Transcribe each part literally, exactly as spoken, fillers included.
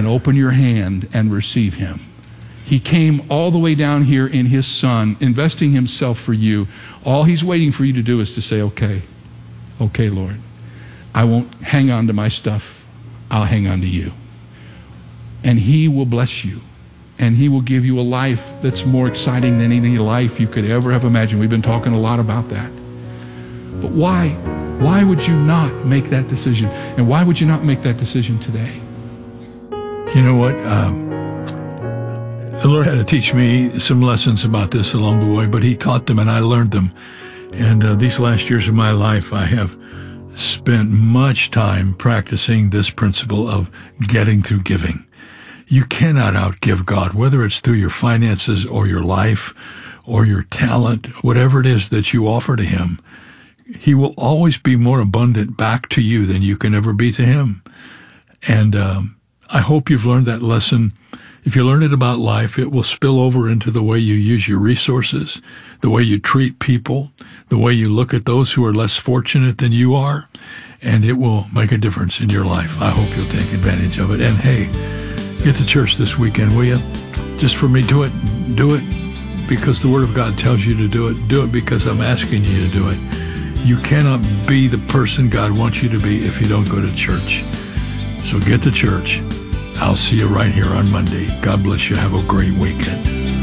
and open your hand and receive him. He came all the way down here in his Son, investing himself for you. All he's waiting for you to do is to say, okay, okay, Lord, I won't hang on to my stuff. I'll hang on to you. And he will bless you. And he will give you a life that's more exciting than any life you could ever have imagined. We've been talking a lot about that. But why? Why would you not make that decision? And why would you not make that decision today? You know what? Um, the Lord had to teach me some lessons about this along the way, but he taught them and I learned them. And uh, these last years of my life, I have spent much time practicing this principle of getting through giving. You cannot outgive God, whether it's through your finances or your life or your talent, whatever it is that you offer to him. He will always be more abundant back to you than you can ever be to him. And um, I hope you've learned that lesson. If you learn it about life, it will spill over into the way you use your resources, the way you treat people, the way you look at those who are less fortunate than you are, and it will make a difference in your life. I hope you'll take advantage of it. And hey, get to church this weekend, will you? Just for me, do it. Do it because the Word of God tells you to do it. Do it because I'm asking you to do it. You cannot be the person God wants you to be if you don't go to church. So get to church. I'll see you right here on Monday. God bless you. Have a great weekend.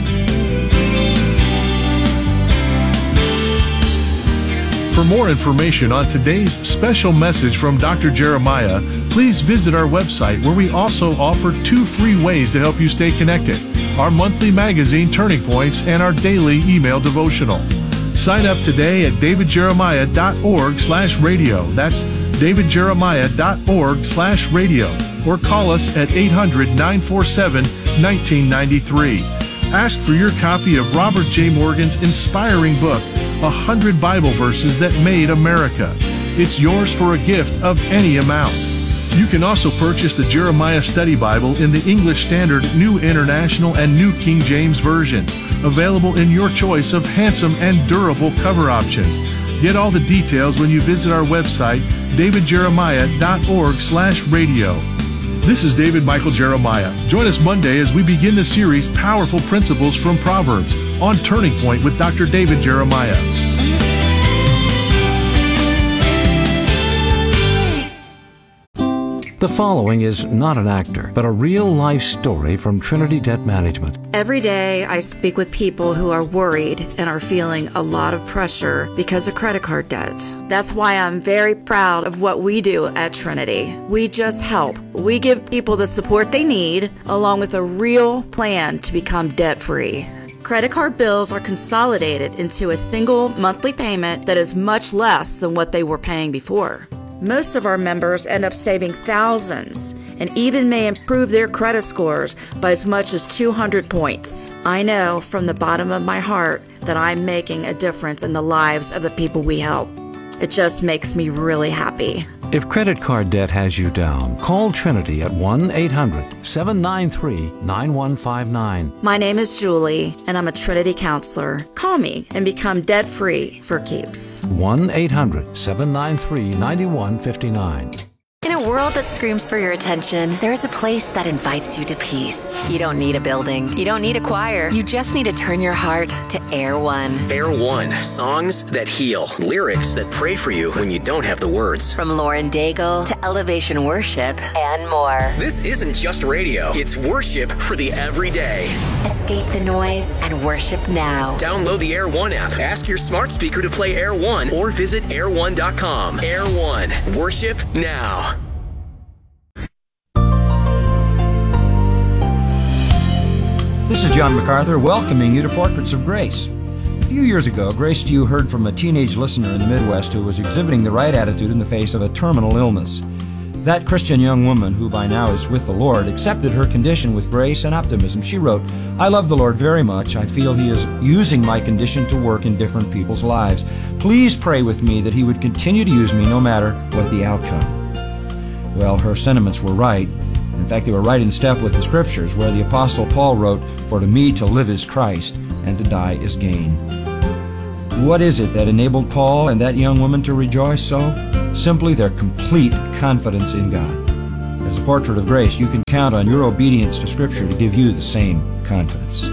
For more information on today's special message from Doctor Jeremiah, please visit our website where we also offer two free ways to help you stay connected: our monthly magazine, Turning Points, and our daily email devotional. Sign up today at david jeremiah dot org slash radio. That's david jeremiah dot org slash radio. Or call us at eight hundred, nine four seven, one nine nine three. Ask for your copy of Robert J. Morgan's inspiring book, one hundred Bible Verses That Made America. It's yours for a gift of any amount. You can also purchase the Jeremiah Study Bible in the English Standard, New International, and New King James versions, available in your choice of handsome and durable cover options. Get all the details when you visit our website, david jeremiah dot org slash radio. This is David Michael Jeremiah. Join us Monday as we begin the series Powerful Principles from Proverbs on Turning Point with Doctor David Jeremiah. The following is not an actor, but a real-life story from Trinity Debt Management. Every day I speak with people who are worried and are feeling a lot of pressure because of credit card debt. That's why I'm very proud of what we do at Trinity. We just help. We give people the support they need, along with a real plan to become debt-free. Credit card bills are consolidated into a single monthly payment that is much less than what they were paying before. Most of our members end up saving thousands and even may improve their credit scores by as much as two hundred points. I know from the bottom of my heart that I'm making a difference in the lives of the people we help. It just makes me really happy. If credit card debt has you down, call Trinity at one eight hundred, seven nine three, nine one five nine. My name is Julie, and I'm a Trinity counselor. Call me and become debt-free for keeps. one eight hundred, seven nine three, nine one five nine. In a world that screams for your attention, there is a place that invites you to peace. You don't need a building. You don't need a choir. You just need to turn your heart to Air One. Air One, songs that heal, lyrics that pray for you when you don't have the words. From Lauren Daigle to Elevation Worship and more. This isn't just radio. It's worship for the everyday. Escape the noise and worship now. Download the Air One app. Ask your smart speaker to play Air One or visit air one dot com. Air One, worship now. This is John MacArthur welcoming you to Portraits of Grace. A few years ago, Grace Dew heard from a teenage listener in the Midwest who was exhibiting the right attitude in the face of a terminal illness. That Christian young woman, who by now is with the Lord, accepted her condition with grace and optimism. She wrote, "I love the Lord very much. I feel He is using my condition to work in different people's lives. Please pray with me that He would continue to use me no matter what the outcome." Well, her sentiments were right. In fact, they were right in step with the Scriptures, where the Apostle Paul wrote, "For to me to live is Christ, and to die is gain." What is it that enabled Paul and that young woman to rejoice so? Simply their complete confidence in God. As As a Portrait of Grace, you can count on your obedience to Scripture to give you the same confidence.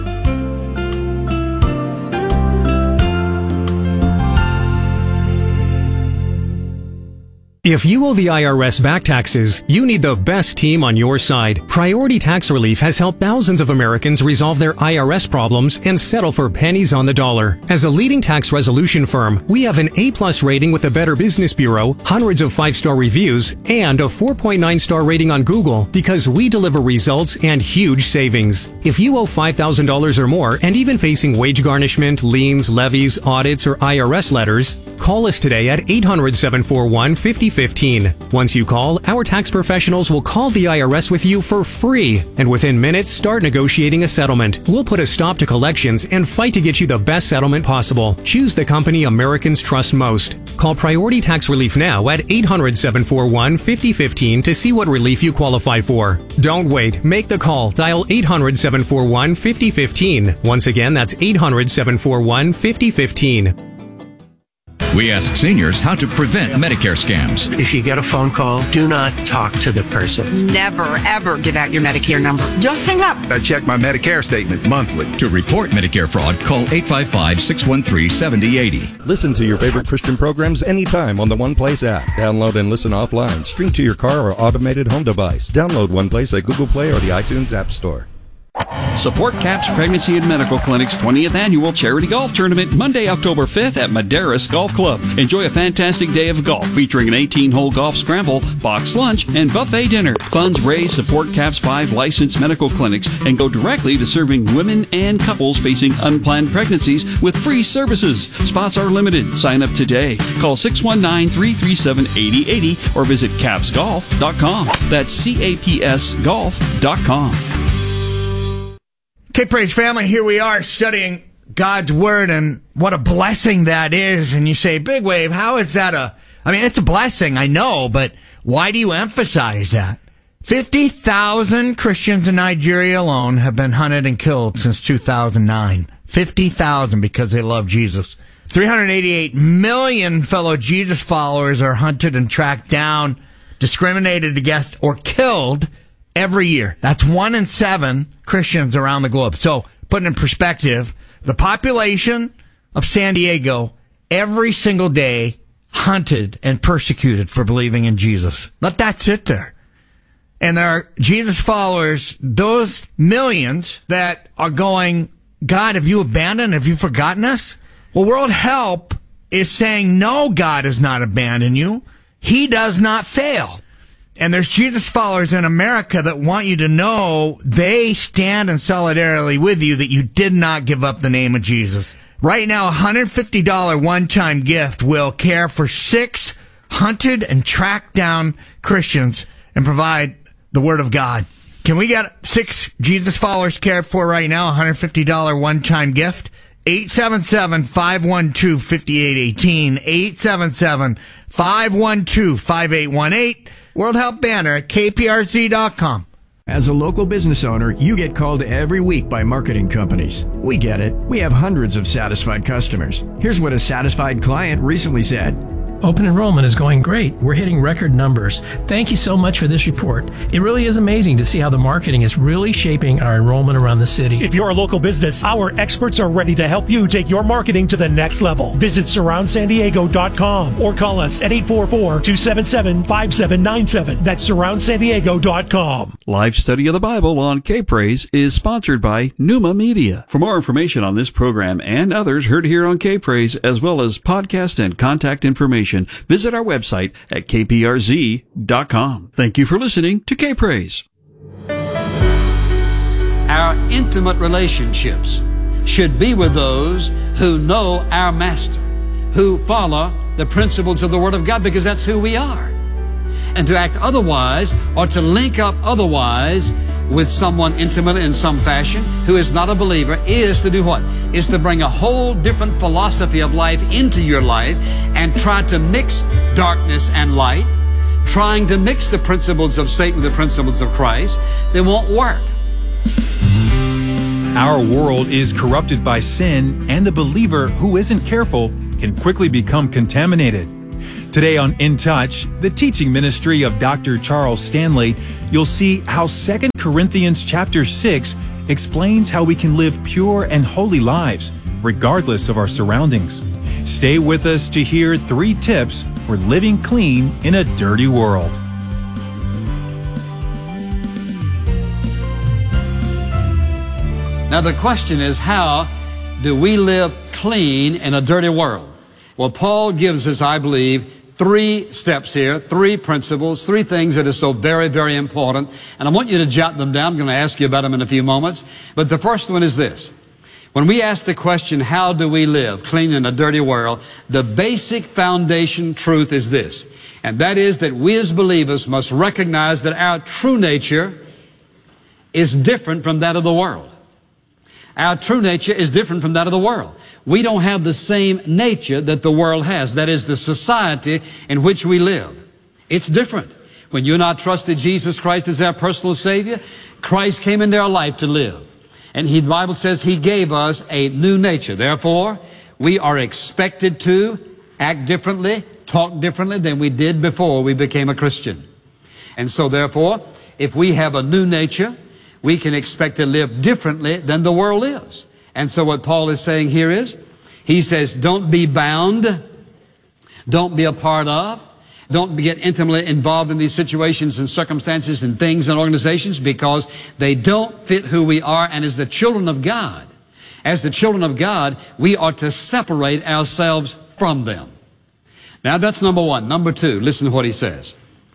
If you owe the I R S back taxes, you need the best team on your side. Priority Tax Relief has helped thousands of Americans resolve their I R S problems and settle for pennies on the dollar. As a leading tax resolution firm, we have an A-plus rating with the Better Business Bureau, hundreds of five-star reviews, and a four point nine star rating on Google because we deliver results and huge savings. If you owe five thousand dollars or more and even facing wage garnishment, liens, levies, audits, or I R S letters, call us today at eight hundred, seven four one, five oh one five. Once you call, our tax professionals will call the I R S with you for free, and within minutes start negotiating a settlement. We'll put a stop to collections and fight to get you the best settlement possible. Choose the company Americans trust most. Call Priority Tax Relief now at eight hundred, seven four one, five oh one five to see what relief you qualify for. Don't wait. Make the call. Dial eight hundred, seven four one, five oh one five. Once again, that's eight hundred, seven four one, five oh one five. We ask seniors how to prevent Medicare scams. If you get a phone call, do not talk to the person. Never, ever give out your Medicare number. Just hang up. I check my Medicare statement monthly. To report Medicare fraud, call eight five five, six one three, seven oh eight oh. Listen to your favorite Christian programs anytime on the One Place app. Download and listen offline. Stream to your car or automated home device. Download One Place at Google Play or the iTunes App Store. Support CAPS Pregnancy and Medical Clinic's twentieth Annual Charity Golf Tournament, Monday, October fifth at Madeiras Golf Club. Enjoy a fantastic day of golf featuring an eighteen-hole golf scramble, box lunch, and buffet dinner. Funds raised support CAPS five licensed medical clinics and go directly to serving women and couples facing unplanned pregnancies with free services. Spots are limited. Sign up today. Call six one nine, three three seven, eight oh eight oh or visit caps golf dot com. That's C A P S golf dot com. Okay, praise family, here we are studying God's Word, and what a blessing that is. And you say, Big Wave, how is that a... I mean, it's a blessing, I know, but why do you emphasize that? fifty thousand Christians in Nigeria alone have been hunted and killed since two thousand nine. fifty thousand because they love Jesus. three hundred eighty-eight million fellow Jesus followers are hunted and tracked down, discriminated against, or killed every year. That's one in seven Christians around the globe. So, put it in perspective, the population of San Diego every single day hunted and persecuted for believing in Jesus. Let that sit there. And there are Jesus followers, those millions that are going, God, have you abandoned? Have you forgotten us? Well, World Help is saying, no, God has not abandoned you. He does not fail. And there's Jesus followers in America that want you to know they stand in solidarity with you, that you did not give up the name of Jesus. Right now, a one hundred fifty dollars one-time gift will care for six hunted and tracked down Christians and provide the Word of God. Can we get six Jesus followers cared for right now, a one hundred fifty dollars one-time gift? eight seven seven, five one two, five eight one eight, eight seven seven, five one two, five eight one eight. World Help banner at K P R Z dot com. As a local business owner, you get called every week by marketing companies. We get it. We have hundreds of satisfied customers. Here's what a satisfied client recently said. Open enrollment is going great. We're hitting record numbers. Thank you so much for this report. It really is amazing to see how the marketing is really shaping our enrollment around the city. If you're a local business, our experts are ready to help you take your marketing to the next level. Visit surround san diego dot com or call us at eight four four, two seven seven, five seven nine seven. That's surround san diego dot com. Live study of the Bible on K-Praise is sponsored by Pneuma Media. For more information on this program and others heard here on K-Praise, as well as podcast and contact information, visit our website at K P R Z dot com. Thank you for listening to K-Praise. Our intimate relationships should be with those who know our Master, who follow the principles of the Word of God, because that's who we are. And to act otherwise, or to link up otherwise with someone intimate in some fashion who is not a believer, is to do what? Is to bring a whole different philosophy of life into your life and try to mix darkness and light, trying to mix the principles of Satan with the principles of Christ. They won't work. Our world is corrupted by sin, and the believer who isn't careful can quickly become contaminated. Today on In Touch, the teaching ministry of Doctor Charles Stanley, you'll see how Second Corinthians chapter six explains how we can live pure and holy lives, regardless of our surroundings. Stay with us to hear three tips for living clean in a dirty world. Now the question is, how do we live clean in a dirty world? Well, Paul gives us, I believe, three steps here, three principles, three things that are so very, very important. And I want you to jot them down. I'm going to ask you about them in a few moments. But the first one is this. When we ask the question, how do we live clean in a dirty world, the basic foundation truth is this. And that is that we as believers must recognize that our true nature is different from that of the world. Our true nature is different from that of the world. We don't have the same nature that the world has. That is the society in which we live. It's different. When you and I trusted Jesus Christ as our personal Savior, Christ came into our life to live. And he, the Bible says He gave us a new nature. Therefore, we are expected to act differently, talk differently than we did before we became a Christian. And so therefore, if we have a new nature, we can expect to live differently than the world lives. And so what Paul is saying here is, he says, don't be bound, don't be a part of, don't get intimately involved in these situations and circumstances and things and organizations because they don't fit who we are. And as the children of God, as the children of God, we are to separate ourselves from them. Now that's number one. Number two, listen to what he says.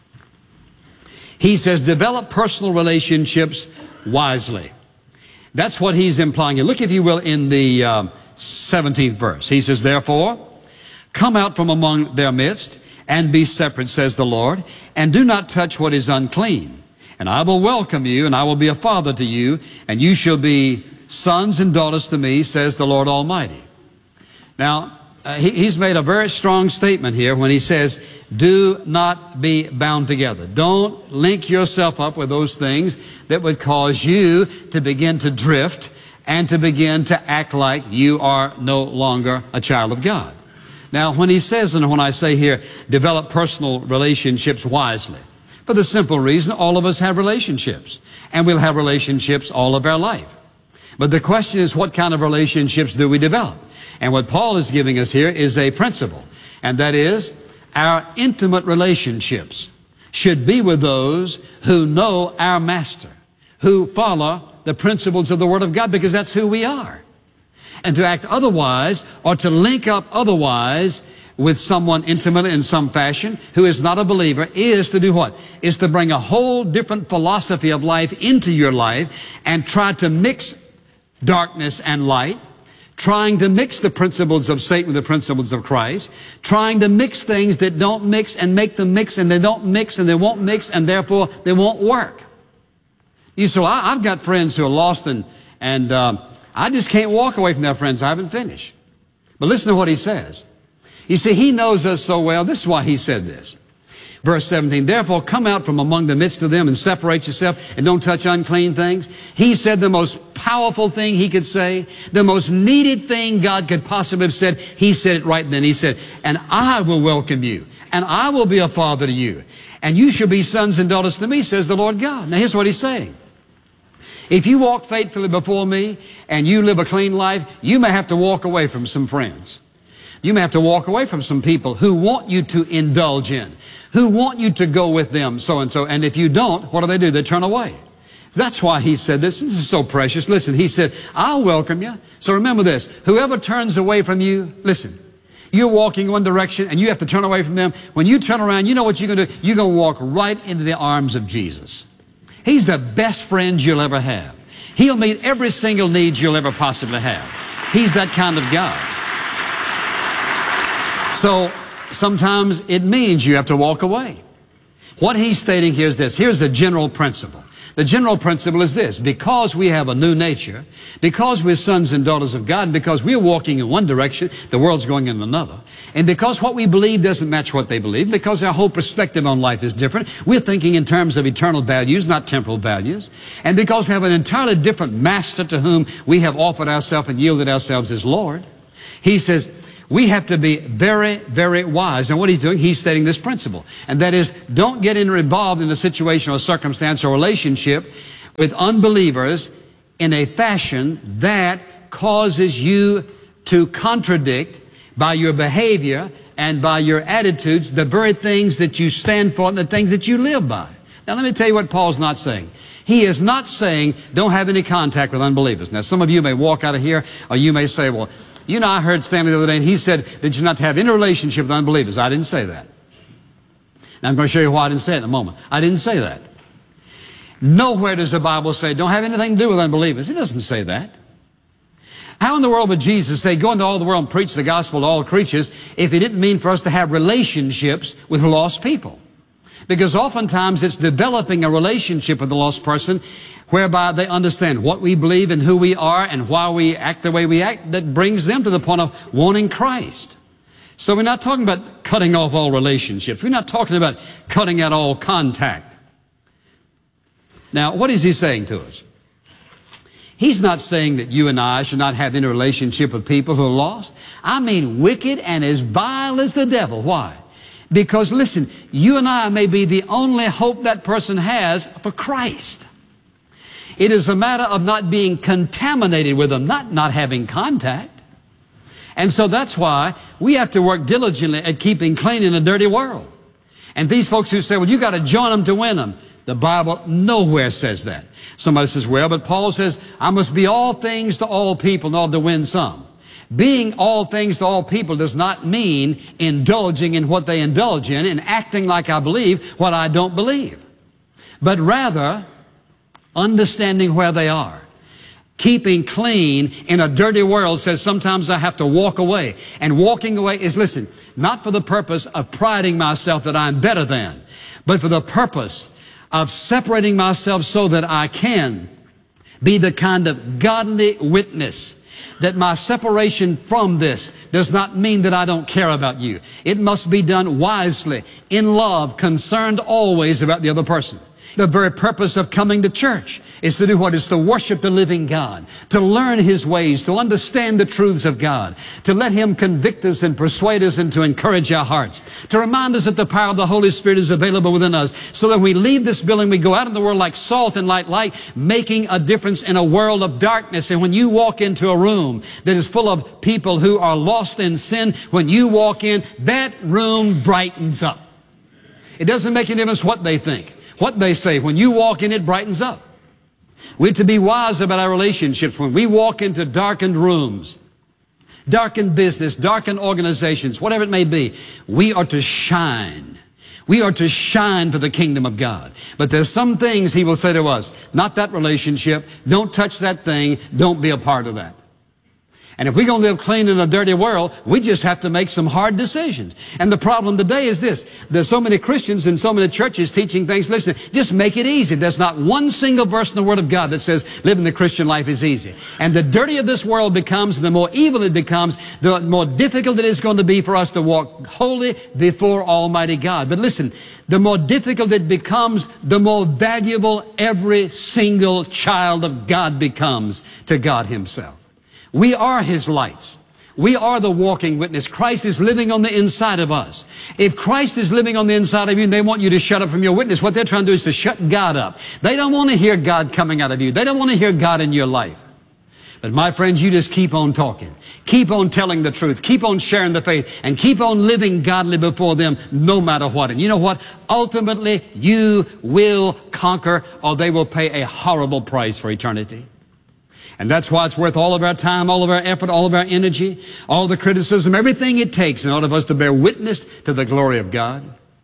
He says, develop personal relationships wisely. That's what he's implying here. Look, if you will, in the um, seventeenth verse. He says, therefore, come out from among their midst and be separate, says the Lord, and do not touch what is unclean. And I will welcome you, and I will be a father to you, and you shall be sons and daughters to me, says the Lord Almighty. Now, Uh, he, he's made a very strong statement here when he says, do not be bound together. Don't link yourself up with those things that would cause you to begin to drift and to begin to act like you are no longer a child of God. Now, when he says, and when I say here, develop personal relationships wisely, for the simple reason all of us have relationships, and we'll have relationships all of our life. But the question is, what kind of relationships do we develop? And what Paul is giving us here is a principle, and that is our intimate relationships should be with those who know our Master, who follow the principles of the Word of God, because that's who we are. And to act otherwise, or to link up otherwise with someone intimately in some fashion who is not a believer, is to do what? Is to bring a whole different philosophy of life into your life and try to mix darkness and light, trying to mix the principles of Satan with the principles of Christ, trying to mix things that don't mix and make them mix, and they don't mix and they won't mix, and therefore they won't work. You say, well, I, I've got friends who are lost, and, and um, I just can't walk away from their friends. I haven't finished. But listen to what he says. You see, he knows us so well. This is why he said this. Verse seventeen, therefore come out from among the midst of them and separate yourself and don't touch unclean things. He said the most powerful thing he could say, the most needed thing God could possibly have said. He said it right then. He said, and I will welcome you, and I will be a father to you, and you shall be sons and daughters to me, says the Lord God. Now here's what he's saying. If you walk faithfully before me and you live a clean life, you may have to walk away from some friends. You may have to walk away from some people who want you to indulge in, who want you to go with them, so and so. And if you don't, what do they do? They turn away. That's why he said this. This is so precious. Listen, he said, I'll welcome you. So remember this. Whoever turns away from you, listen, you're walking one direction and you have to turn away from them. When you turn around, you know what you're going to do? You're going to walk right into the arms of Jesus. He's the best friend you'll ever have. He'll meet every single need you'll ever possibly have. He's that kind of God. So sometimes it means you have to walk away. What he's stating here is this. Here's the general principle. The general principle is this. Because we have a new nature, because we're sons and daughters of God, because we're walking in one direction, the world's going in another, and because what we believe doesn't match what they believe, because our whole perspective on life is different, we're thinking in terms of eternal values, not temporal values, and because we have an entirely different master to whom we have offered ourselves and yielded ourselves as Lord, he says, we have to be very, very wise. And what he's doing, he's stating this principle. And that is, don't get involved in a situation or circumstance or relationship with unbelievers in a fashion that causes you to contradict by your behavior and by your attitudes the very things that you stand for and the things that you live by. Now let me tell you what Paul's not saying. He is not saying don't have any contact with unbelievers. Now some of you may walk out of here or you may say, well, you know, I heard Stanley the other day and he said that you're not to have any relationship with unbelievers. I didn't say that. Now I'm going to show you why I didn't say it in a moment. I didn't say that. Nowhere does the Bible say don't have anything to do with unbelievers. It doesn't say that. How in the world would Jesus say go into all the world and preach the gospel to all creatures if he didn't mean for us to have relationships with lost people? Because oftentimes it's developing a relationship with the lost person whereby they understand what we believe and who we are and why we act the way we act that brings them to the point of wanting Christ. So we're not talking about cutting off all relationships. We're not talking about cutting out all contact. Now, what is he saying to us? He's not saying that you and I should not have any relationship with people who are lost. I mean wicked and as vile as the devil. Why? Because listen, you and I may be the only hope that person has for Christ. It is a matter of not being contaminated with them, not not having contact. And so that's why we have to work diligently at keeping clean in a dirty world. And these folks who say, well, you got to join them to win them. The Bible nowhere says that. Somebody says, well, but Paul says, I must be all things to all people in order to win some. Being all things to all people does not mean indulging in what they indulge in and acting like I believe what I don't believe. But rather, understanding where they are. Keeping clean in a dirty world says sometimes I have to walk away. And walking away is, listen, not for the purpose of priding myself that I'm better than, but for the purpose of separating myself so that I can be the kind of godly witness that my separation from this does not mean that I don't care about you. It must be done wisely, in love, concerned always about the other person. The very purpose of coming to church is to do what? Is to worship the living God, to learn His ways, to understand the truths of God, to let Him convict us and persuade us and to encourage our hearts, to remind us that the power of the Holy Spirit is available within us, so that when we leave this building, we go out in the world like salt and like light, making a difference in a world of darkness. And when you walk into a room that is full of people who are lost in sin, when you walk in, that room brightens up. It doesn't make any difference what they think, what they say. When you walk in, it brightens up. We're to be wise about our relationships. When we walk into darkened rooms, darkened business, darkened organizations, whatever it may be, we are to shine. We are to shine for the kingdom of God. But there's some things He will say to us, not that relationship, don't touch that thing, don't be a part of that. And if we're going to live clean in a dirty world, we just have to make some hard decisions. And the problem today is this. There's so many Christians in so many churches teaching things. Listen, just make it easy. There's not one single verse in the Word of God that says living the Christian life is easy. And the dirtier this world becomes, the more evil it becomes, the more difficult it is going to be for us to walk holy before Almighty God. But listen, the more difficult it becomes, the more valuable every single child of God becomes to God Himself. We are His lights. We are the walking witness. Christ is living on the inside of us. If Christ is living on the inside of you and they want you to shut up from your witness, what they're trying to do is to shut God up. They don't want to hear God coming out of you. They don't want to hear God in your life. But my friends, you just keep on talking. Keep on telling the truth. Keep on sharing the faith. And keep on living godly before them no matter what. And you know what? Ultimately, you will conquer, or they will pay a horrible price for eternity. And that's why it's worth all of our time, all of our effort, all of our energy, all the criticism, everything it takes in order for us to bear witness to the glory of God.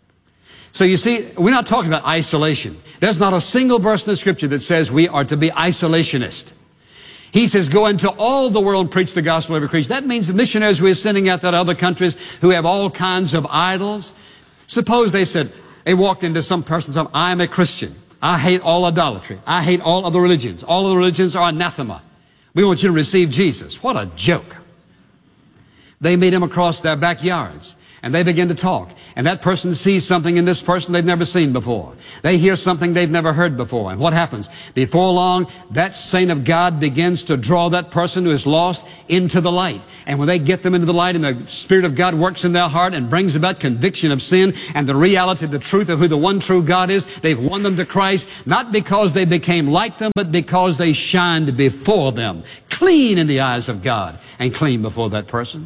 So you see, we're not talking about isolation. There's not a single verse in the Scripture that says we are to be isolationist. He says, go into all the world and preach the gospel to every creature. That means the missionaries we're sending out to other countries who have all kinds of idols. Suppose they said, they walked into some person and said, I'm a Christian. I hate all idolatry. I hate all other religions. All other religions are anathema. We want you to receive Jesus. What a joke. They meet Him across their backyards. And they begin to talk. And that person sees something in this person they've never seen before. They hear something they've never heard before. And what happens? Before long, that saint of God begins to draw that person who is lost into the light. And when they get them into the light and the Spirit of God works in their heart and brings about conviction of sin and the reality, the truth of who the one true God is, they've won them to Christ, not because they became like them, but because they shined before them, clean in the eyes of God and clean before that person.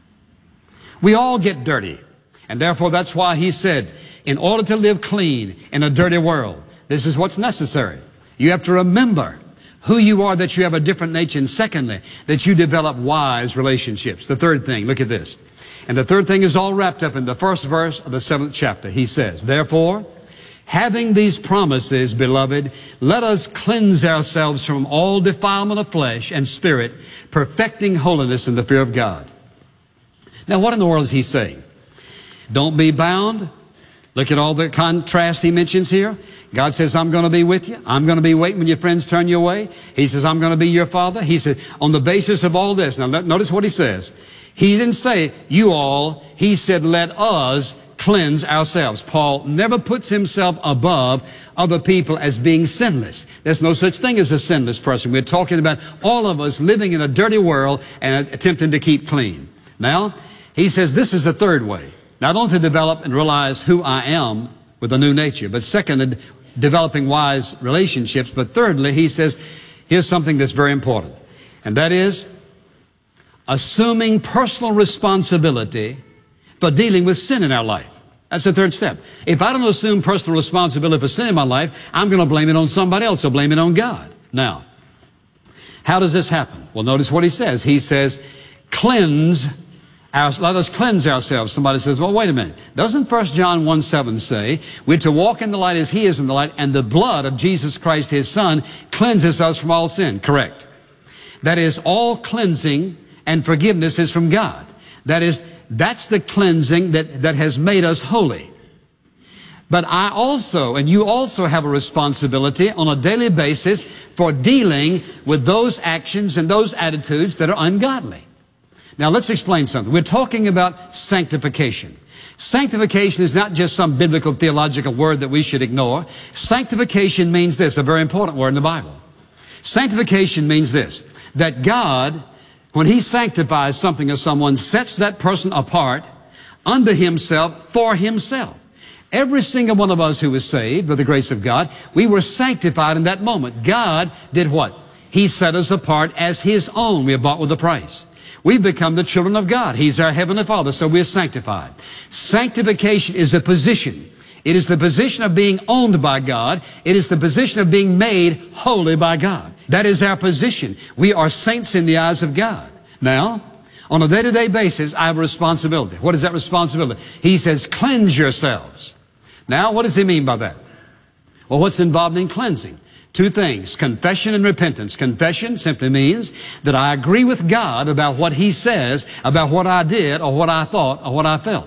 We all get dirty. And therefore, that's why he said, in order to live clean in a dirty world, this is what's necessary. You have to remember who you are, that you have a different nature. And secondly, that you develop wise relationships. The third thing, look at this. And the third thing is all wrapped up in the first verse of the seventh chapter. He says, therefore, having these promises, beloved, let us cleanse ourselves from all defilement of flesh and spirit, perfecting holiness in the fear of God. Now, what in the world is he saying? Don't be bound. Look at all the contrast he mentions here. God says, I'm going to be with you. I'm going to be waiting when your friends turn you away. He says, I'm going to be your father. He said, on the basis of all this. Now, notice what he says. He didn't say, you all. He said, let us cleanse ourselves. Paul never puts himself above other people as being sinless. There's no such thing as a sinless person. We're talking about all of us living in a dirty world and attempting to keep clean. Now, he says this is the third way. Not only to develop and realize who I am with a new nature, but second, developing wise relationships. But thirdly, he says, here's something that's very important. And that is assuming personal responsibility for dealing with sin in our life. That's the third step. If I don't assume personal responsibility for sin in my life, I'm going to blame it on somebody else or blame it on God. Now, how does this happen? Well, notice what he says. He says, cleanse Our, let us cleanse ourselves. Somebody says, well, wait a minute. Doesn't First John one seven say, we're to walk in the light as he is in the light, and the blood of Jesus Christ, his son, cleanses us from all sin? Correct. That is, all cleansing and forgiveness is from God. That is, that's the cleansing that, that has made us holy. But I also, and you also have a responsibility on a daily basis for dealing with those actions and those attitudes that are ungodly. Now, let's explain something. We're talking about sanctification. Sanctification is not just some biblical theological word that we should ignore. Sanctification means this, a very important word in the Bible. Sanctification means this, that God, when he sanctifies something or someone, sets that person apart unto himself for himself. Every single one of us who is saved by the grace of God, we were sanctified in that moment. God did what? He set us apart as his own. We are bought with a price. We've become the children of God. He's our Heavenly Father, so we're sanctified. Sanctification is a position. It is the position of being owned by God. It is the position of being made holy by God. That is our position. We are saints in the eyes of God. Now, on a day-to-day basis, I have a responsibility. What is that responsibility? He says, cleanse yourselves. Now, what does he mean by that? Well, what's involved in cleansing? Two things, confession and repentance. Confession simply means that I agree with God about what he says, about what I did or what I thought or what I felt.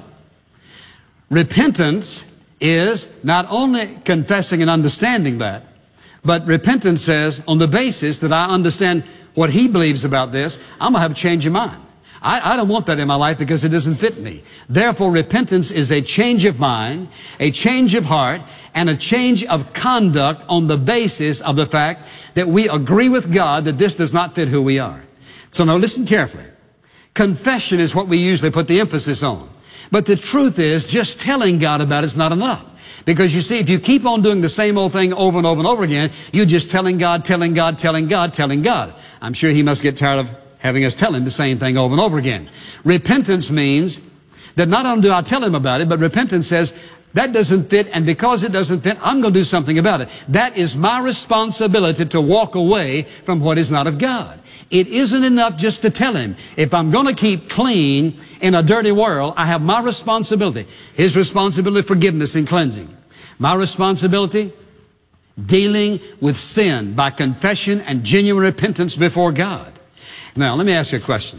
Repentance is not only confessing and understanding that, but repentance says on the basis that I understand what he believes about this, I'm going to have a change of mind. I, I don't want that in my life because it doesn't fit me. Therefore, repentance is a change of mind, a change of heart, and a change of conduct on the basis of the fact that we agree with God that this does not fit who we are. So now listen carefully. Confession is what we usually put the emphasis on. But the truth is, just telling God about it is not enough. Because you see, if you keep on doing the same old thing over and over and over again, you're just telling God, telling God, telling God, telling God. I'm sure he must get tired of having us tell him the same thing over and over again. Repentance means that not only do I tell him about it, but repentance says, that doesn't fit, and because it doesn't fit, I'm going to do something about it. That is my responsibility to walk away from what is not of God. It isn't enough just to tell him. If I'm going to keep clean in a dirty world, I have my responsibility. His responsibility, forgiveness and cleansing. My responsibility, dealing with sin by confession and genuine repentance before God. Now, let me ask you a question.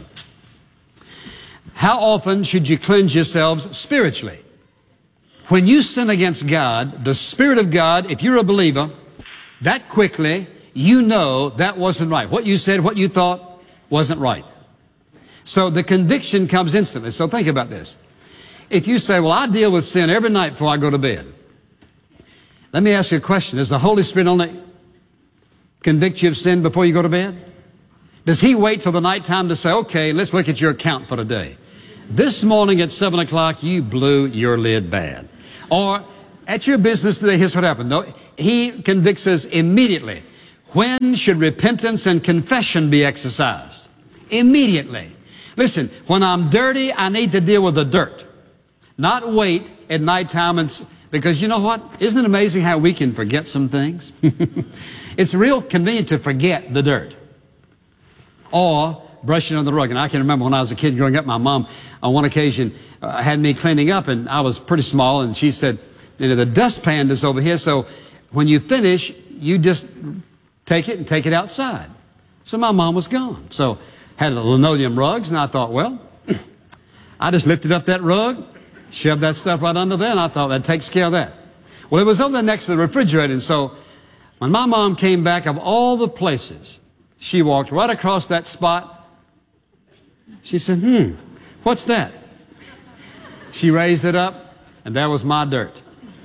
How often should you cleanse yourselves spiritually? When you sin against God, the Spirit of God, if you're a believer, that quickly, you know that wasn't right. What you said, what you thought, wasn't right. So the conviction comes instantly. So think about this. If you say, well, I deal with sin every night before I go to bed. Let me ask you a question. Does the Holy Spirit only convict you of sin before you go to bed? Does He wait till the nighttime to say, okay, let's look at your account for today. This morning at seven o'clock, you blew your lid bad. Or at your business today, here's what happened. No, He convicts us immediately. When should repentance and confession be exercised? Immediately. Listen, when I'm dirty, I need to deal with the dirt. Not wait at nighttime and... Because you know what? Isn't it amazing how we can forget some things? It's real convenient to forget the dirt. Or brushing on the rug. And I can remember when I was a kid growing up, my mom on one occasion uh, had me cleaning up, and I was pretty small, and she said, you know, the dustpan is over here, so when you finish, you just take it and take it outside. So my mom was gone. So had linoleum rugs, and I thought, well, I just lifted up that rug, shoved that stuff right under there, and I thought that takes care of that. Well, it was over there next to the refrigerator, and so when my mom came back, of all the places, she walked right across that spot. She said, hmm, what's that? She raised it up, and that was my dirt.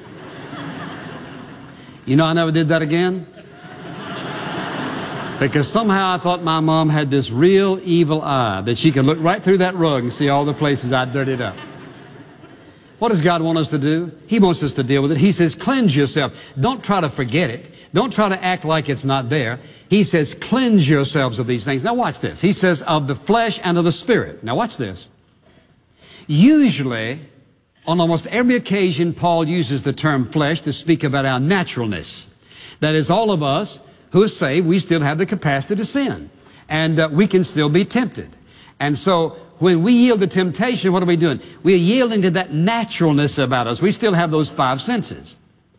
You know, I never did that again. Because somehow I thought my mom had this real evil eye that she could look right through that rug and see all the places I dirtied up. What does God want us to do? He wants us to deal with it. He says, cleanse yourself. Don't try to forget it. Don't try to act like it's not there. He says, cleanse yourselves of these things. Now watch this. He says, of the flesh and of the spirit. Now watch this. Usually, on almost every occasion, Paul uses the term flesh to speak about our naturalness. That is, all of us who are saved, we still have the capacity to sin. And uh, we can still be tempted. And so, when we yield to temptation, what are we doing? We are yielding to that naturalness about us. We still have those five senses.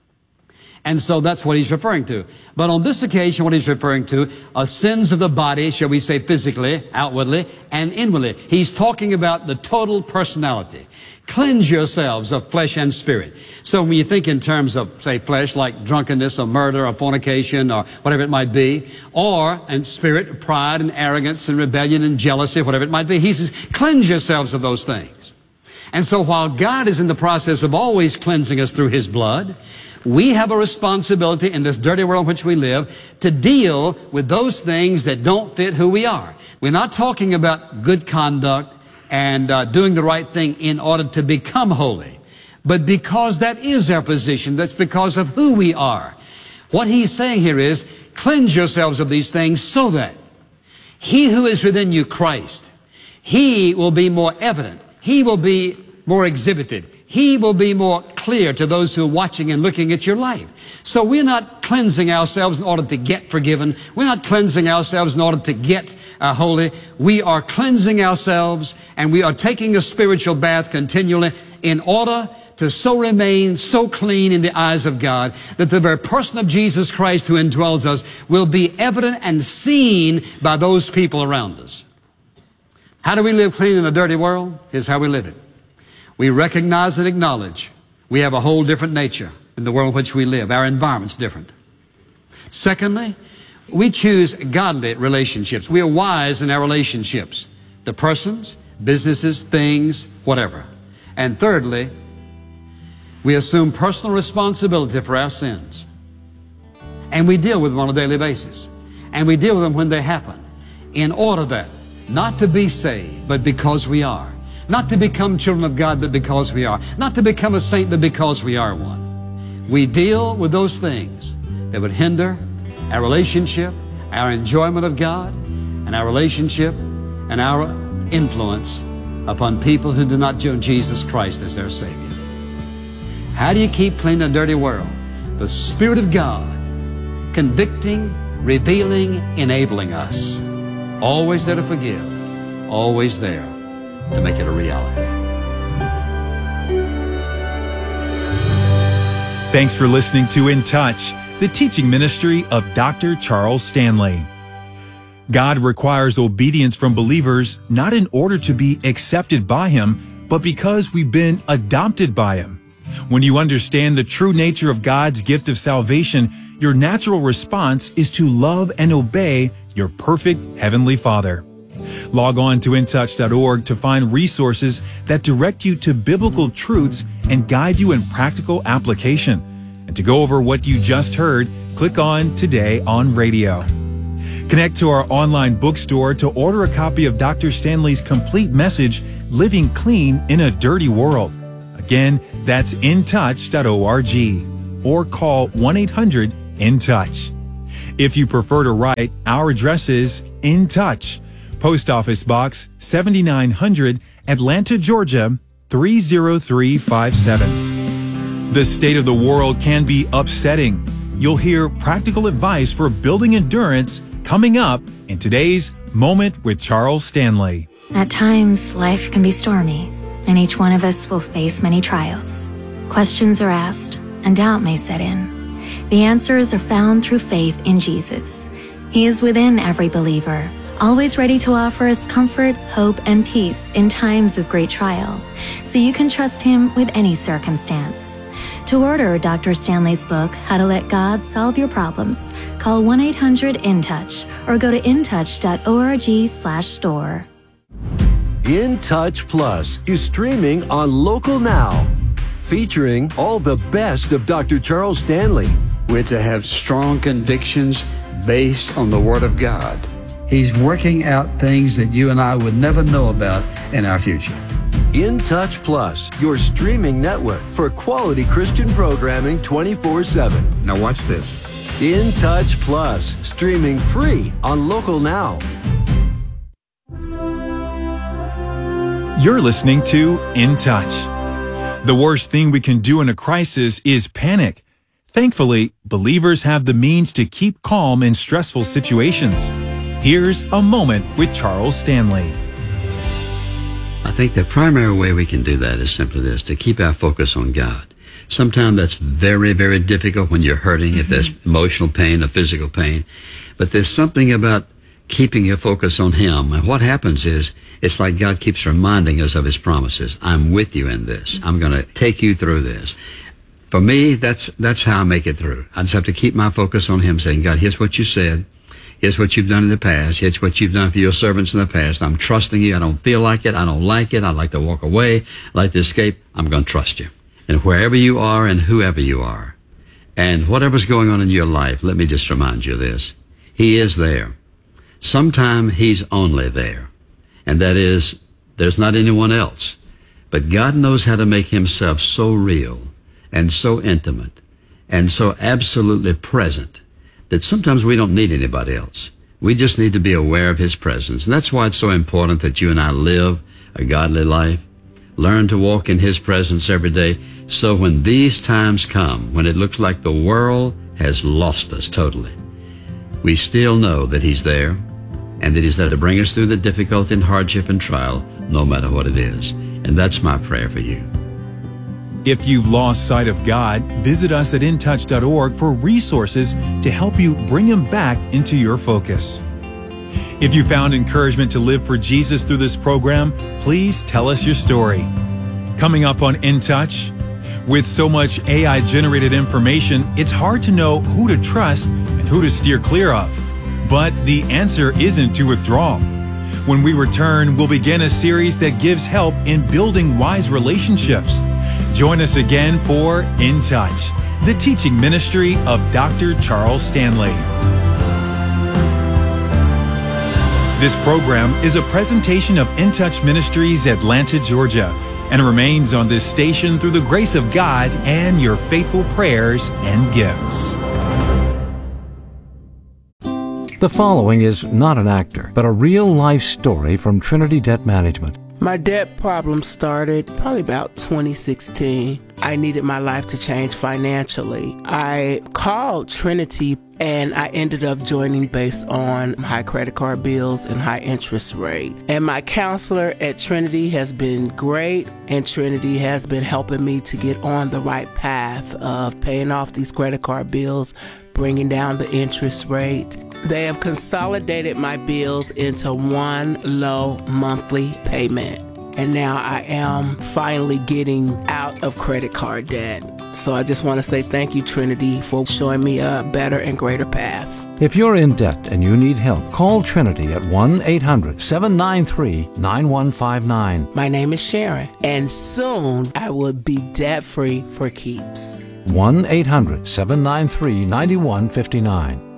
And so that's what he's referring to. But on this occasion, what he's referring to are sins of the body, shall we say physically, outwardly, and inwardly. He's talking about the total personality. Cleanse yourselves of flesh and spirit. So when you think in terms of, say, flesh, like drunkenness or murder or fornication or whatever it might be, or, and spirit, pride and arrogance and rebellion and jealousy, whatever it might be, he says, cleanse yourselves of those things. And so while God is in the process of always cleansing us through His blood, we have a responsibility in this dirty world in which we live to deal with those things that don't fit who we are. We're not talking about good conduct and uh, doing the right thing in order to become holy, but because that is our position, that's because of who we are. What he's saying here is, cleanse yourselves of these things so that He who is within you, Christ, He will be more evident. He will be more exhibited. He will be more clear to those who are watching and looking at your life. So we're not cleansing ourselves in order to get forgiven. We're not cleansing ourselves in order to get uh, holy. We are cleansing ourselves, and we are taking a spiritual bath continually in order to so remain so clean in the eyes of God that the very person of Jesus Christ who indwells us will be evident and seen by those people around us. How do we live clean in a dirty world? Here's how we live it. We recognize and acknowledge we have a whole different nature in the world in which we live. Our environment's different. Secondly, we choose godly relationships. We are wise in our relationships to persons, businesses, things, whatever. And thirdly, we assume personal responsibility for our sins. And we deal with them on a daily basis. And we deal with them when they happen, in order that, not to be saved, but because we are. Not to become children of God, but because we are. Not to become a saint, but because we are one. We deal with those things that would hinder our relationship, our enjoyment of God, and our relationship and our influence upon people who do not know Jesus Christ as their Savior. How do you keep clean a dirty world? The Spirit of God convicting, revealing, enabling us. Always there to forgive. Always there to make it a reality. Thanks for listening to In Touch, the teaching ministry of Doctor Charles Stanley. God requires obedience from believers not in order to be accepted by Him, but because we've been adopted by Him. When you understand the true nature of God's gift of salvation, your natural response is to love and obey your perfect Heavenly Father. Log on to in touch dot org to find resources that direct you to biblical truths and guide you in practical application. And to go over what you just heard, click on Today on Radio. Connect to our online bookstore to order a copy of Doctor Stanley's complete message, Living Clean in a Dirty World. Again, that's in touch dot org or call one eight hundred in touch. If you prefer to write, our address is In Touch, Post Office Box seventy-nine hundred, Atlanta, Georgia three zero three five seven. The state of the world can be upsetting. You'll hear practical advice for building endurance coming up in today's Moment with Charles Stanley. At times, life can be stormy, and each one of us will face many trials. Questions are asked, and doubt may set in. The answers are found through faith in Jesus. He is within every believer, always ready to offer us comfort, hope, and peace in times of great trial, so you can trust Him with any circumstance. To order Doctor Stanley's book, How to Let God Solve Your Problems, call one eight hundred in touch or go to in touch dot org slash store. In Touch Plus is streaming on Local Now, featuring all the best of Doctor Charles Stanley. We're to have strong convictions based on the Word of God. He's working out things that you and I would never know about in our future. In Touch Plus, your streaming network for quality Christian programming twenty-four seven. Now watch this. In Touch Plus, streaming free on Local Now. You're listening to In Touch. The worst thing we can do in a crisis is panic. Thankfully, believers have the means to keep calm in stressful situations. Here's a moment with Charles Stanley. I think the primary way we can do that is simply this, to keep our focus on God. Sometimes that's very, very difficult when you're hurting, mm-hmm. if there's emotional pain or physical pain. But there's something about keeping your focus on Him. And what happens is, it's like God keeps reminding us of His promises. I'm with you in this. I'm going to take you through this. For me, that's that's how I make it through. I just have to keep my focus on Him, saying, God, here's what you said. Here's what you've done in the past. Here's what you've done for your servants in the past. I'm trusting you. I don't feel like it. I don't like it. I'd like to walk away. I'd like to escape. I'm going to trust you. And wherever you are and whoever you are, and whatever's going on in your life, let me just remind you of this. He is there. Sometimes He's only there. And that is, there's not anyone else. But God knows how to make Himself so real and so intimate and so absolutely present that sometimes we don't need anybody else. We just need to be aware of His presence. And that's why it's so important that you and I live a godly life, learn to walk in His presence every day, so when these times come, when it looks like the world has lost us totally, we still know that He's there, and that He's there to bring us through the difficulty and hardship and trial, no matter what it is. And that's my prayer for you. If you've lost sight of God, visit us at in touch dot org for resources to help you bring Him back into your focus. If you found encouragement to live for Jesus through this program, please tell us your story. Coming up on In Touch, with so much A I-generated information, it's hard to know who to trust and who to steer clear of. But the answer isn't to withdraw. When we return, we'll begin a series that gives help in building wise relationships. Join us again for In Touch, the teaching ministry of Doctor Charles Stanley. This program is a presentation of In Touch Ministries, Atlanta, Georgia, and remains on this station through the grace of God and your faithful prayers and gifts. The following is not an actor, but a real-life story from Trinity Debt Management. My debt problem started probably about twenty sixteen. I needed my life to change financially. I called Trinity and I ended up joining based on high credit card bills and high interest rate. And my counselor at Trinity has been great, and Trinity has been helping me to get on the right path of paying off these credit card bills, bringing down the interest rate. They have consolidated my bills into one low monthly payment. And now I am finally getting out of credit card debt. So I just want to say thank you, Trinity, for showing me a better and greater path. If you're in debt and you need help, call Trinity at one eight hundred seven nine three nine one five nine. My name is Sharon, and soon I will be debt-free for keeps. one eight hundred seven nine three nine one five nine.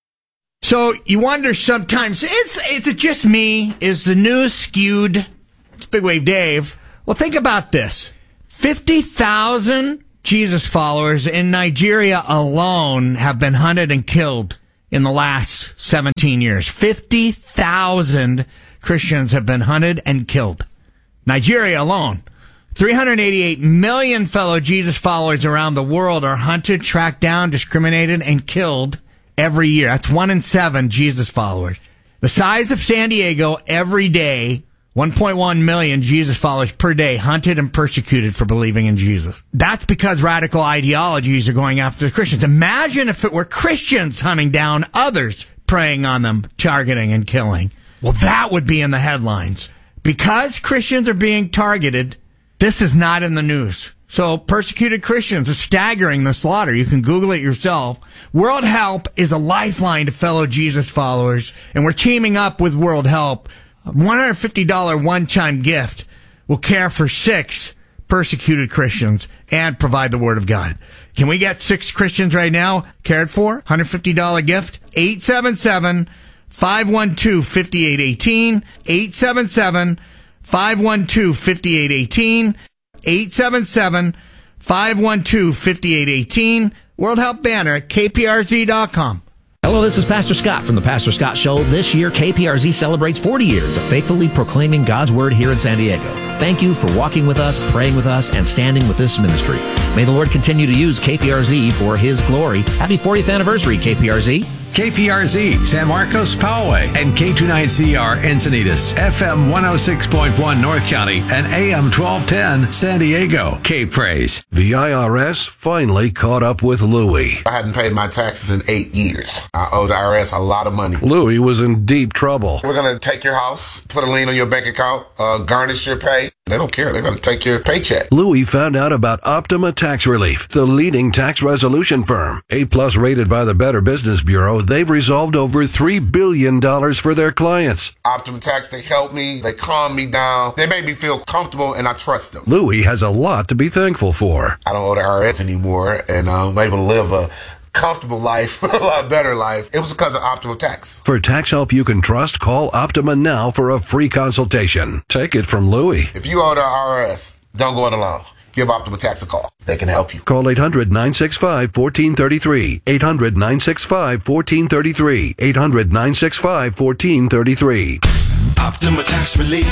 So you wonder sometimes, is, is it just me? Is the news skewed? It's Big Wave Dave. Well, think about this. fifty thousand Jesus followers in Nigeria alone have been hunted and killed in the last seventeen years. fifty thousand Christians have been hunted and killed. Nigeria alone. three hundred eighty-eight million fellow Jesus followers around the world are hunted, tracked down, discriminated, and killed every year. That's one in seven Jesus followers. The size of San Diego every day, one point one million Jesus followers per day hunted and persecuted for believing in Jesus. That's because radical ideologies are going after Christians. Imagine if it were Christians hunting down others, preying on them, targeting and killing. Well, that would be in the headlines. Because Christians are being targeted, this is not in the news. So persecuted Christians are staggering the slaughter. You can Google it yourself. World Help is a lifeline to fellow Jesus followers, and we're teaming up with World Help. A one hundred fifty dollars one-time gift will care for six persecuted Christians and provide the Word of God. Can we get six Christians right now cared for? one hundred fifty dollars gift? eight seven seven, five one two, five eight one eight. eight seven seven, five one two, five eight one eight. eight seven seven, five one two, five eight one eight. World Help banner at K P R Z dot com. Hello, this is Pastor Scott from the Pastor Scott Show. This year, K P R Z celebrates forty years of faithfully proclaiming God's Word here in San Diego. Thank you for walking with us, praying with us, and standing with this ministry. May the Lord continue to use K P R Z for His glory. Happy fortieth anniversary, K P R Z. K P R Z, San Marcos, Poway, and K twenty-nine C R Encinitas, F M one oh six point one North County, and A M twelve ten San Diego. K-Praise. The I R S finally caught up with Louie. I hadn't paid my taxes in eight years. I owed the I R S a lot of money. Louie was in deep trouble. We're going to take your house, put a lien on your bank account, uh, garnish your pay. They don't care. They're going to take your paycheck. Louie found out about Optima Tax Relief, the leading tax resolution firm. A-plus rated by the Better Business Bureau, they've resolved over three billion dollars for their clients. Optima Tax, they help me. They calm me down. They make me feel comfortable, and I trust them. Louie has a lot to be thankful for. I don't owe the I R S anymore, and I'm able to live a comfortable life, a lot better life. It was because of Optima Tax. For tax help you can trust, call Optima now for a free consultation. Take it from Louie. If you owe the I R S, don't go it alone. Give Optima Tax a call. They can help you. Call eight hundred, nine six five, one four three three. eight hundred, nine six five, one four three three. eight hundred, nine six five, one four three three. Optima Tax Relief.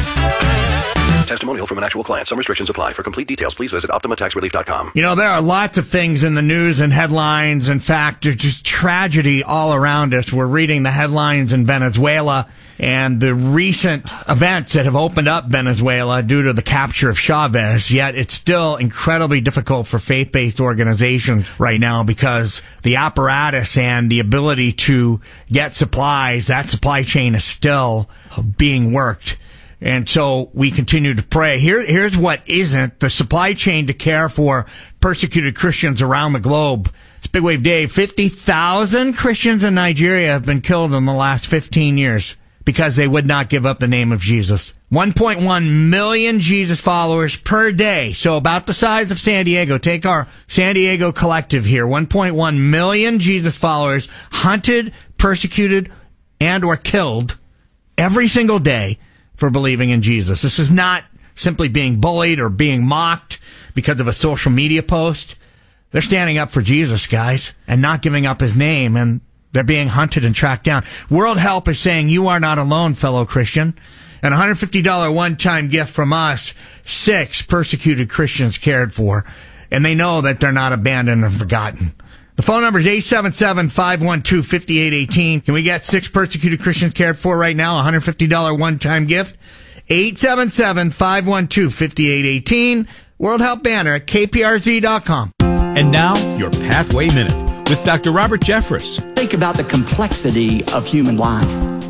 Testimonial from an actual client. Some restrictions apply. For complete details, please visit optima tax relief dot com. You know, there are lots of things in the news and headlines. In fact, there's just tragedy all around us. We're reading the headlines in Venezuela and the recent events that have opened up Venezuela due to the capture of Chavez. Yet it's still incredibly difficult for faith-based organizations right now because the apparatus and the ability to get supplies, that supply chain is still being worked. And so we continue to pray. Here, here's what isn't. The supply chain to care for persecuted Christians around the globe. It's Big Wave Dave. fifty thousand Christians in Nigeria have been killed in the last fifteen years because they would not give up the name of Jesus. one point one million Jesus followers per day. So about the size of San Diego. Take our San Diego collective here. one point one million Jesus followers hunted, persecuted, and or killed every single day for believing in Jesus. This is not simply being bullied or being mocked because of a social media post. They're standing up for Jesus, guys, and not giving up his name, and they're being hunted and tracked down. World Help is saying you are not alone, fellow Christian. And a one hundred fifty dollars one-time gift from us, six persecuted Christians cared for, and they know that they're not abandoned and forgotten. The phone number is eight seven seven, five one two, five eight one eight. Can we get six persecuted Christians cared for right now? a one hundred fifty dollars one-time gift. eight seven seven, five one two, five eight one eight. World Help banner at K P R Z dot com. And now, your Pathway Minute with Doctor Robert Jeffress. Think about the complexity of human life.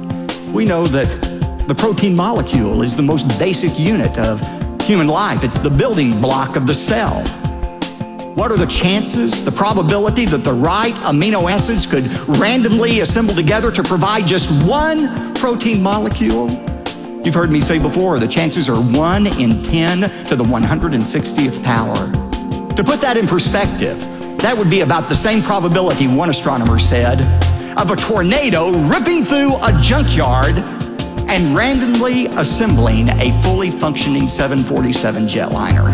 We know that the protein molecule is the most basic unit of human life. It's the building block of the cell. What are the chances, the probability that the right amino acids could randomly assemble together to provide just one protein molecule? You've heard me say before, the chances are one in ten to the one hundred sixtieth power. To put that in perspective, that would be about the same probability, one astronomer said, of a tornado ripping through a junkyard and randomly assembling a fully functioning seven forty-seven jetliner.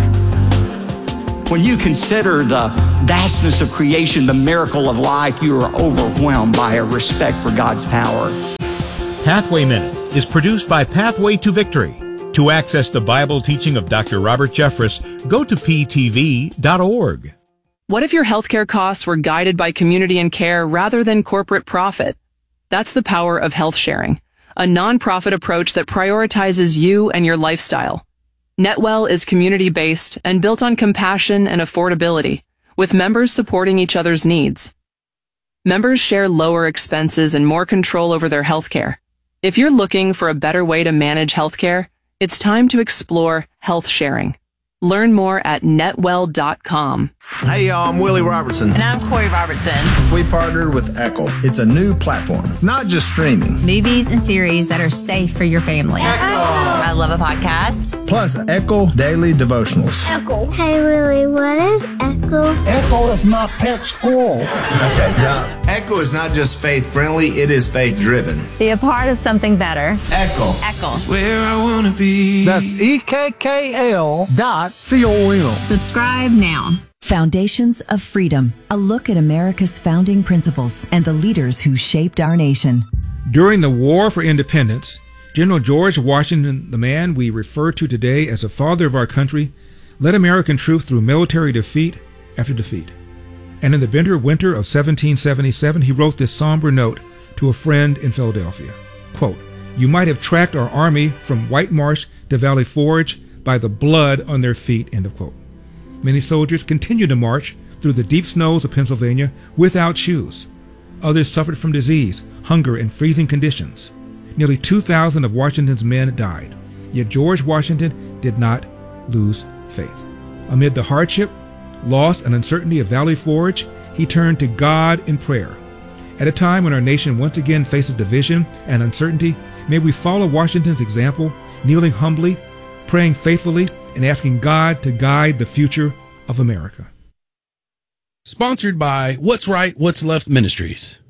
When you consider the vastness of creation, the miracle of life, you are overwhelmed by a respect for God's power. Pathway Minute is produced by Pathway to Victory. To access the Bible teaching of Doctor Robert Jeffress, go to p t v dot org. What if your healthcare costs were guided by community and care rather than corporate profit? That's the power of health sharing, a nonprofit approach that prioritizes you and your lifestyle. NetWell is community-based and built on compassion and affordability, with members supporting each other's needs. Members share lower expenses and more control over their healthcare. If you're looking for a better way to manage healthcare, it's time to explore health sharing. Learn more at netwell dot com. Hey, y'all, I'm Willie Robertson. And I'm Corey Robertson. We partnered with Echo. It's a new platform, not just streaming. Movies and series that are safe for your family. Echo. I love a podcast. Plus, Echo Daily Devotionals. Echo. Hey, Willie, what is Echo? Echo is my pet squirrel. Okay, done. Echo is not just faith-friendly, it is faith-driven. Be a part of something better. Echo. Echo. It's where I want to be. That's E K K L dot C O M. Subscribe now. Foundations of Freedom, a look at America's founding principles and the leaders who shaped our nation. During the War for Independence, General George Washington, the man we refer to today as the father of our country, led American troops through military defeat after defeat. And in the bitter winter of seventeen seventy-seven, he wrote this somber note to a friend in Philadelphia. Quote, "You might have tracked our army from White Marsh to Valley Forge by the blood on their feet," end of quote. Many soldiers continued to march through the deep snows of Pennsylvania without shoes. Others suffered from disease, hunger, and freezing conditions. Nearly two thousand of Washington's men died, yet George Washington did not lose faith. Amid the hardship, loss, and uncertainty of Valley Forge, he turned to God in prayer. At a time when our nation once again faces division and uncertainty, may we follow Washington's example, kneeling humbly, praying faithfully, and asking God to guide the future of America. Sponsored by What's Right, What's Left Ministries.